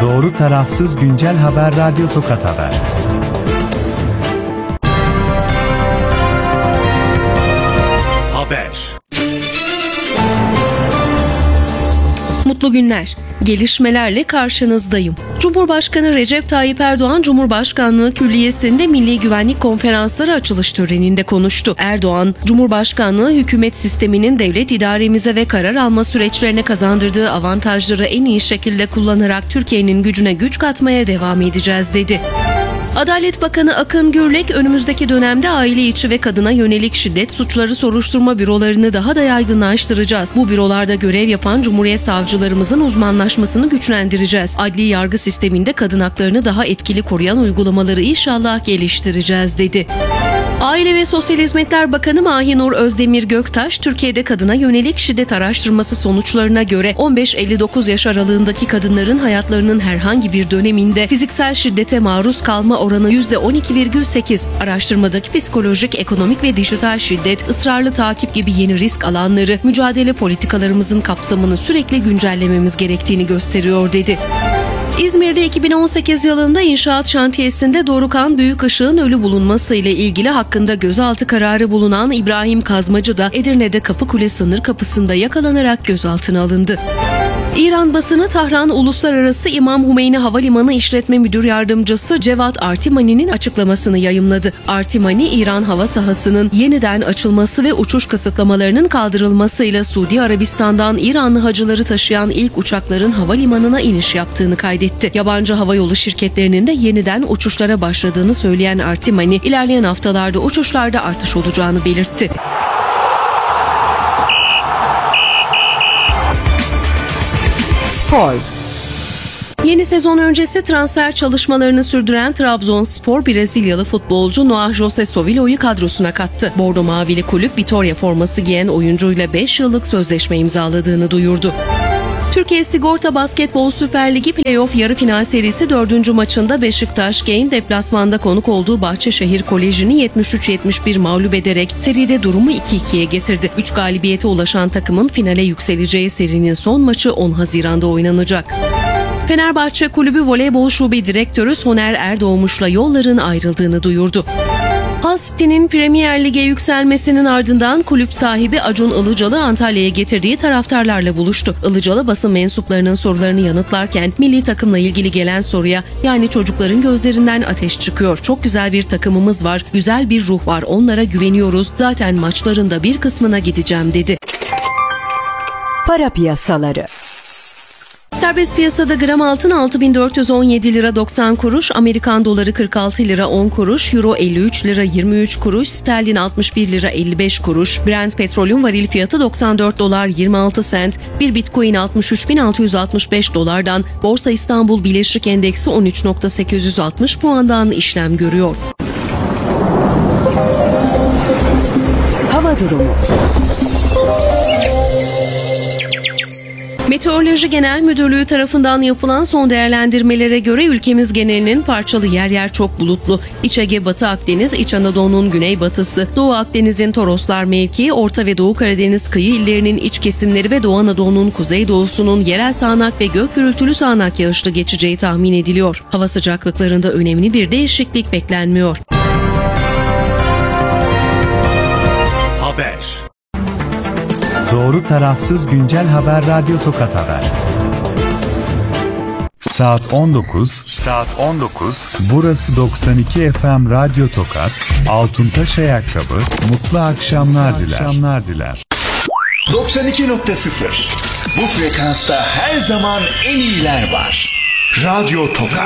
Doğru tarafsız güncel haber Radyo Tokat Haber. Haber. Mutlu günler. Gelişmelerle karşınızdayım. Cumhurbaşkanı Recep Tayyip Erdoğan, Cumhurbaşkanlığı Külliyesi'nde Milli Güvenlik Konferansları açılış töreninde konuştu. Erdoğan, Cumhurbaşkanlığı hükümet sisteminin devlet idaremize ve karar alma süreçlerine kazandırdığı avantajları en iyi şekilde kullanarak Türkiye'nin gücüne güç katmaya devam edeceğiz dedi. Adalet Bakanı Akın Gürlek, önümüzdeki dönemde aile içi ve kadına yönelik şiddet suçları soruşturma bürolarını daha da yaygınlaştıracağız. Bu bürolarda görev yapan Cumhuriyet savcılarımızın uzmanlaşmasını güçlendireceğiz. Adli yargı sisteminde kadın haklarını daha etkili koruyan uygulamaları inşallah geliştireceğiz dedi. Aile ve Sosyal Hizmetler Bakanı Mahinur Özdemir Göktaş, Türkiye'de kadına yönelik şiddet araştırması sonuçlarına göre 15-59 yaş aralığındaki kadınların hayatlarının herhangi bir döneminde fiziksel şiddete maruz kalma oranı %12,8. Araştırmadaki psikolojik, ekonomik ve dijital şiddet, ısrarlı takip gibi yeni risk alanları, mücadele politikalarımızın kapsamını sürekli güncellememiz gerektiğini gösteriyor dedi. İzmir'de 2018 yılında inşaat şantiyesinde Dorukhan Büyükışık'ın ölü bulunması ile ilgili hakkında gözaltı kararı bulunan İbrahim Kazmacı da Edirne'de Kapıkule sınır kapısında yakalanarak gözaltına alındı. İran basını Tahran Uluslararası İmam Hümeyni Havalimanı İşletme Müdür Yardımcısı Cevat Artimani'nin açıklamasını yayımladı. Artimani, İran hava sahasının yeniden açılması ve uçuş kısıtlamalarının kaldırılmasıyla Suudi Arabistan'dan İranlı hacıları taşıyan ilk uçakların havalimanına iniş yaptığını kaydetti. Yabancı havayolu şirketlerinin de yeniden uçuşlara başladığını söyleyen Artimani, ilerleyen haftalarda uçuşlarda artış olacağını belirtti. Spor. Yeni sezon öncesi transfer çalışmalarını sürdüren Trabzonspor, Brezilyalı futbolcu Noah José Sovilo'yu kadrosuna kattı. Bordo Mavili kulüp Vitória forması giyen oyuncuyla 5 yıllık sözleşme imzaladığını duyurdu. Türkiye Sigorta Basketbol Süper Ligi Playoff yarı final serisi 4. maçında Beşiktaş, Genç deplasmanda konuk olduğu Bahçeşehir Koleji'ni 73-71 mağlup ederek seride durumu 2-2'ye getirdi. 3 galibiyete ulaşan takımın finale yükseleceği serinin son maçı 10 Haziran'da oynanacak. Fenerbahçe Kulübü Voleybol Şube Direktörü Soner Erdoğmuş'la yolların ayrıldığını duyurdu. Hull City'nin Premier Lig'e yükselmesinin ardından kulüp sahibi Acun Ilıcalı Antalya'ya getirdiği taraftarlarla buluştu. Ilıcalı basın mensuplarının sorularını yanıtlarken milli takımla ilgili gelen soruya, yani çocukların gözlerinden ateş çıkıyor. Çok güzel bir takımımız var, güzel bir ruh var, onlara güveniyoruz. Zaten maçların da bir kısmına gideceğim dedi. Para piyasaları. Serbest piyasada gram altın 6.417 lira 90 kuruş, Amerikan doları 46 lira 10 kuruş, euro 53 lira 23 kuruş, sterlin 61 lira 55 kuruş, Brent petrolün varil fiyatı 94 dolar 26 sent, bir bitcoin 63.665 dolardan, Borsa İstanbul Birleşik Endeksi 13.860 puandan işlem görüyor. Hava durumu. Meteoroloji Genel Müdürlüğü tarafından yapılan son değerlendirmelere göre ülkemiz genelinin parçalı, yer yer çok bulutlu. İç Ege, Batı Akdeniz, İç Anadolu'nun güneybatısı, Doğu Akdeniz'in Toroslar mevkii, Orta ve Doğu Karadeniz kıyı illerinin iç kesimleri ve Doğu Anadolu'nun kuzeydoğusunun yerel sağanak ve gök gürültülü sağanak yağışlı geçeceği tahmin ediliyor. Hava sıcaklıklarında önemli bir değişiklik beklenmiyor. Haber. Doğru tarafsız güncel haber Radyo Tokat Haber. Saat 19. Burası 92 FM Radyo Tokat. Altıntaş Ayakkabı. Mutlu akşamlar diler. 92.0. Bu frekansta her zaman en iyiler var. Radyo Tokat.